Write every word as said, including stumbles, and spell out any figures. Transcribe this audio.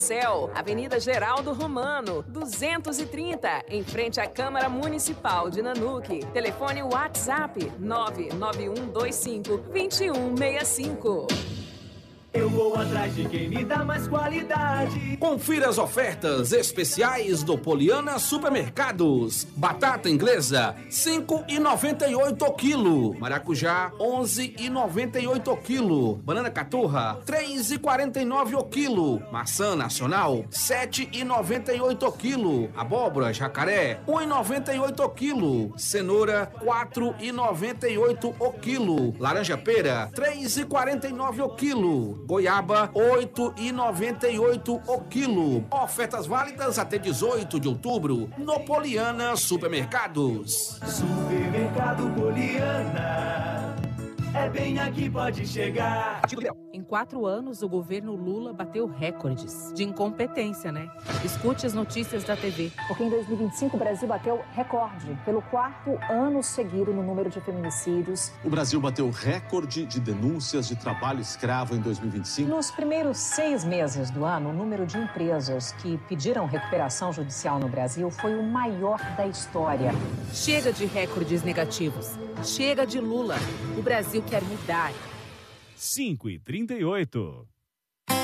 Céu, Avenida Geraldo Romano, duzentos e trinta, em frente à Câmara Municipal de Nanuque. Telefone WhatsApp nove nove um dois cinco, dois um seis cinco. Eu vou atrás de quem me dá mais qualidade. Confira as ofertas especiais do Poliana Supermercados. Batata inglesa, cinco e noventa e oito o quilo. Maracujá, onze e noventa e oito o quilo. Banana caturra, três e quarenta e nove o quilo. Maçã nacional, sete e noventa e oito o quilo. Abóbora jacaré, um e noventa e oito o quilo. Cenoura, quatro e noventa e oito o quilo. Laranja pera, três e quarenta e nove o quilo. Goiaba, oito e noventa e oito o quilo. Ofertas válidas até dezoito de outubro no Poliana Supermercados. Supermercado Poliana, é bem aqui, pode chegar. Em quatro anos, o governo Lula bateu recordes de incompetência, né? Escute as notícias da T V. Porque em dois mil e vinte e cinco o Brasil bateu recorde pelo quarto ano seguido no número de feminicídios. O Brasil bateu recorde de denúncias de trabalho escravo em dois mil e vinte e cinco. Nos primeiros seis meses do ano, o número de empresas que pediram recuperação judicial no Brasil foi o maior da história. Chega de recordes negativos. Chega de Lula. O Brasil quer mudar. cinco e trinta e oito.